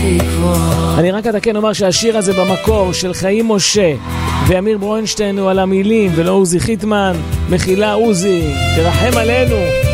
אני רק אתקן אומר שהשיר הזה במקור של חיים משה ואמיר ברונשטיין הוא על המילים ולא עוזי חיטמן. מחילה עוזי, תרחם עלינו.